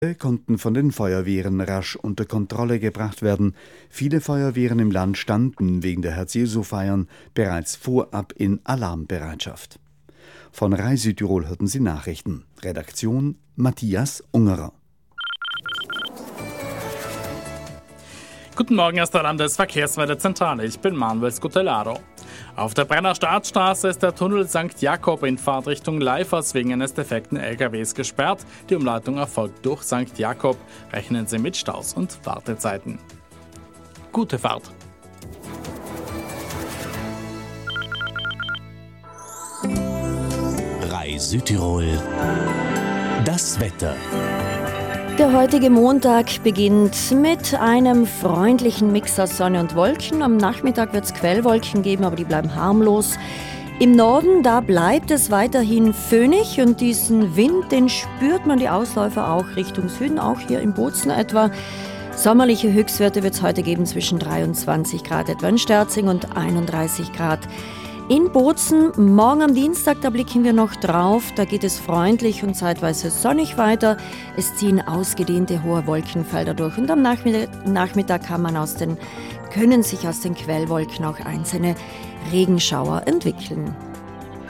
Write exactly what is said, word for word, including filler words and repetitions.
konnten von den Feuerwehren rasch unter Kontrolle gebracht werden. Viele Feuerwehren im Land standen wegen der Herz-Jesu-Feiern bereits vorab in Alarmbereitschaft. Von Rai Südtirol hörten Sie Nachrichten. Redaktion Matthias Ungerer. Guten Morgen aus der Landesverkehrswetterzentrale, ich bin Manuel Scutellaro. Auf der Brenner Staatsstraße ist der Tunnel Sankt Jakob in Fahrtrichtung Leifers wegen eines defekten L K Ws gesperrt. Die Umleitung erfolgt durch Sankt Jakob. Rechnen Sie mit Staus und Wartezeiten. Gute Fahrt! Rai Südtirol. Das Wetter. Der heutige Montag beginnt mit einem freundlichen Mix aus Sonne und Wolken. Am Nachmittag wird es Quellwolken geben, aber die bleiben harmlos. Im Norden, da bleibt es weiterhin föhnig und diesen Wind, den spürt man die Ausläufer auch Richtung Süden, auch hier in Bozen etwa. Sommerliche Höchstwerte wird es heute geben zwischen dreiundzwanzig Grad etwa in Sterzing und einunddreißig Grad in Bozen. Morgen am Dienstag, da blicken wir noch drauf, da geht es freundlich und zeitweise sonnig weiter. Es ziehen ausgedehnte hohe Wolkenfelder durch und am Nachmittag, Nachmittag kann man aus den, können sich aus den Quellwolken auch einzelne Regenschauer entwickeln.